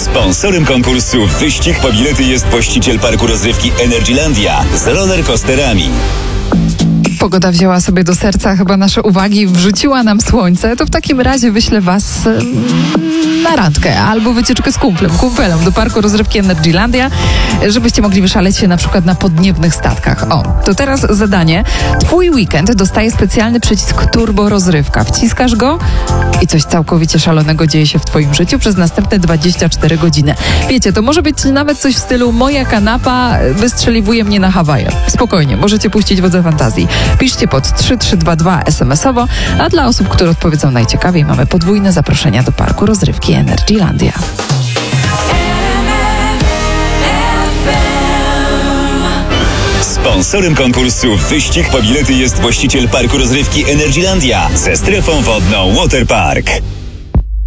Sponsorem konkursu Wyścig po bilety jest właściciel parku rozrywki Energylandia z rollercoasterami. Pogoda wzięła sobie do serca chyba nasze uwagi, wrzuciła nam słońce, to w takim razie wyślę was na randkę albo wycieczkę z kumpelem do parku rozrywki Energylandia, żebyście mogli wyszaleć się na przykład na podniebnych statkach. O, to teraz zadanie. Twój weekend dostaje specjalny przycisk Turbo Rozrywka. Wciskasz go i coś całkowicie szalonego dzieje się w twoim życiu przez następne 24 godziny. Wiecie, to może być nawet coś w stylu moja kanapa wystrzeliwuje mnie na Hawaje. Spokojnie, możecie puścić wodze fantazji. Piszcie pod 3322 SMS-owo, a dla osób, które odpowiedzą najciekawiej, mamy podwójne zaproszenia do parku rozrywki Energylandia. Sponsorem konkursu Wyścig po bilety jest właściciel parku rozrywki Energylandia ze strefą wodną Waterpark.